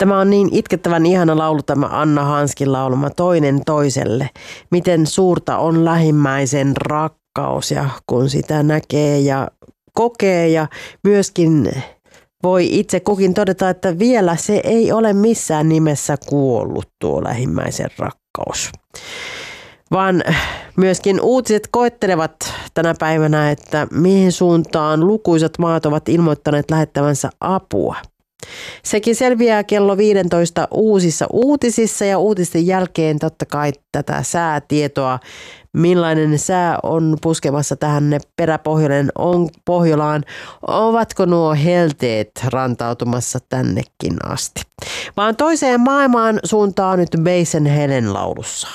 Tämä on niin itkettävän ihana laulu, tämä Anna Hanskin laulama Toinen toiselle. Miten suurta on lähimmäisen rakkaus ja kun sitä näkee ja kokee ja myöskin voi itse kukin todeta, että vielä se ei ole missään nimessä kuollut tuo lähimmäisen rakkaus. Vaan myöskin uutiset koettelevat tänä päivänä, että mihin suuntaan lukuisat maat ovat ilmoittaneet lähettävänsä apua. Sekin selviää kello 15 uusissa uutisissa ja uutisten jälkeen totta kai tätä säätietoa, millainen sää on puskemassa tähän Pohjolaan, ovatko nuo helteet rantautumassa tännekin asti. Vaan toiseen maailmaan suuntaa nyt Basen Helen laulussaan.